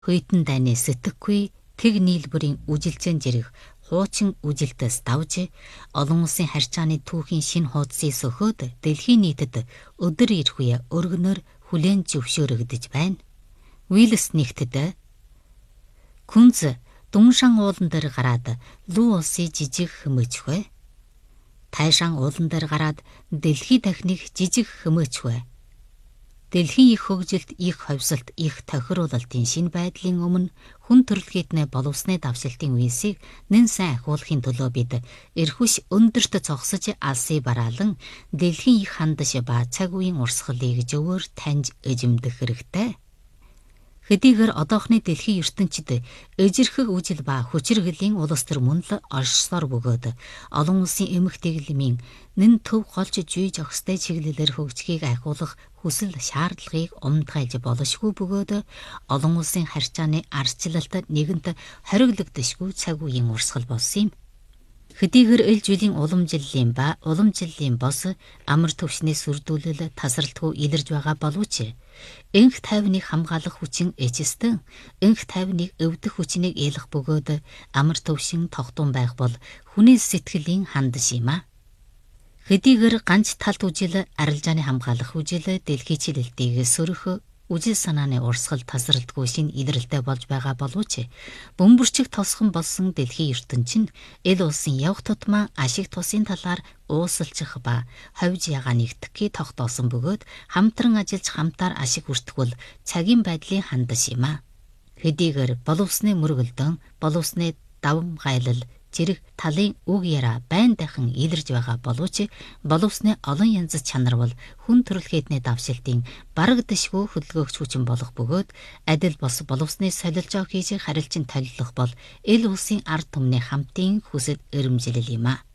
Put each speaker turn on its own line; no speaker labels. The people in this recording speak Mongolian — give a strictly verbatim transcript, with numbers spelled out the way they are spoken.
Хөйтэн дайны сэтгэхгүй тэг нийлбэрийн үжилжэн зэрэг хуучин үжилтээс давж олон улсын харьцааны түүхийн шинэ хуудсыг сөхөөд дэлхийн нийтэд өдөр ирэх үе өргөнөөр хүлээн зөвшөөрөгдөж байна. Уиллс нэгтэд Күнз Дуншан уулан дээр гараад Лүү улсыг жижиг хэмээчвэ. Тайшан уулан дээр гараад дэлхий дахныг жижиг хэмээчвэ. Дэлхийн их хөгжилт, их ховсолт, их тохируулалтын шинэ байдлын өмнө хүн төрөлхийднээ боловсны давшилтын үеийг нэн сайн ахиулахын төлөө бид эрхвш өндөрт цогсож алсыг бараалан дэлхийн их хандаш ба цаг үеийн урсгалыг зөвөр таньж эзэмдэх хэрэгтэй. Хэдийгээр одоохны дэлхийн ертөнцид эжирхэг үжил ба хүчирхлийн улс төр мөн л оршсоор бөгөөд олон улсын эмх дэглэмийн нэн төв голж жүйж өгстэй чиглэлээр хөгжихийг ахиулах хүсэл шаардлагыг умдгайлж болшгүй бөгөөд олон улсын харьцааны арчлалт нэгэнт хориглогдшгүй цаг үеийн урсгал болсон юм. Хэдийгээр эл жилийн уламжлалын ба уламжлалын бос амар төвшний сүрдүүлэл тасралтгүй илэрж байгаа боловч энх тайвныг хамгаалах хүчин эцэстэн энх тайвныг өвдөх хүчнийг ялах бөгөөд амар төвшин тогтун байх бол хүний сэтгэлийн хандаш юм а. Хэдийгээр ганц талт үжил арилжааны хамгаалах үжил дэлхийн чилэлтийг сөрөх үжил санааны урсгал тасралтгүй шин илрэлтэй болж байгаа боловч бөмбөрчиг тосхон болсон дэлхийн ертөнцийн эл улсын явх тутмаа ашиг тусын талаар уусалчих ба ховж ягаа нэгтгэхийг тогтоосон бөгөөд хамтран ажиллаж хамтаар ашиг хүртэх цагийн байдлын хандаш юм а. Хэдийгээр боловсны мөргөлдөн, боловсны давам гайлал зэрэг талын үг яриа байн дахин илэрж байгаа боловч боловсны олон янз чанар бол хүн төрөлхийдний давшилтын барагдашгүй хөдөлгөөгч хүчин болох бөгөөд адил бос боловсны солилжоо хийж харилцан толилох бол эл улсын ард түмний хамтын хүсэл эрмжилэл юм а.